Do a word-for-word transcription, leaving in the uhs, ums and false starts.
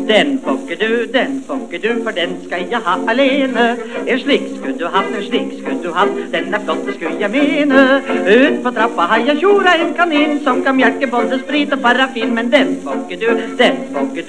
Den får ikke du, den får ikke du, for den skal jeg ha alene. En slik skulle du hatt, en slik skulle du hatt, den er flott, det skulle jeg mene. Ut på trappa har jeg tjora en kanin som kan melke både sprit og parafin, men den får ikke du, den får ikke du.